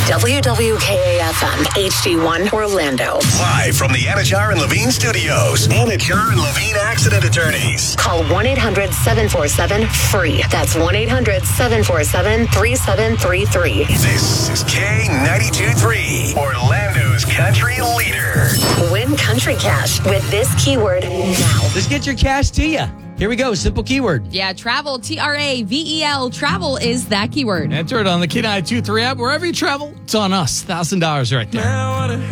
WWKA-FM, HD1 Orlando. Live from the Anajar and Levine studios. Anajar and Levine Accident Attorneys. Call 1-800-747-FREE. That's 1-800-747-3733. This is K92.3, Orlando's country leader. Win country cash with this keyword now. Let's get your cash to you. Here we go. Simple keyword. Yeah, travel, TRAVEL. Travel is that keyword. Enter it on the K92.3 app. Wherever you travel, it's on us. $1,000 right there.